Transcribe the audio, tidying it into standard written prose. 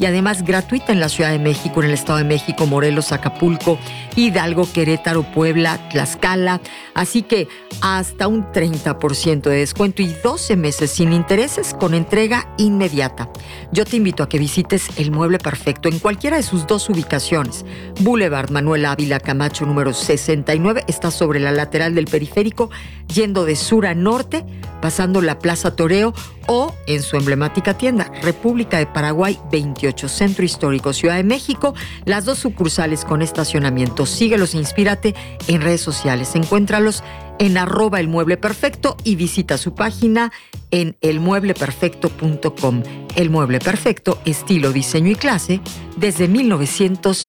y además gratuita en la Ciudad de México, en el Estado de México, Morelos, Acapulco, Hidalgo, Querétaro, Puebla, Tlaxcala. Así que hasta un 30% de descuento y 12 meses sin intereses con entrega inmediata. Yo te invito a que visites El Mueble Perfecto en cualquiera de sus dos ubicaciones. Boulevard Manuel Ávila Camacho, número 69, está sobre la lateral del periférico, yendo de sur a norte, pasando la Plaza Toreo, o en su emblemática tienda, República de Paraguay 28, Centro Histórico, Ciudad de México, las dos sucursales con estacionamiento. Síguelos e inspírate en redes sociales. Encuéntralos en @elmuebleperfecto y visita su página en elmuebleperfecto.com. El Mueble Perfecto, estilo, diseño y clase desde 1900.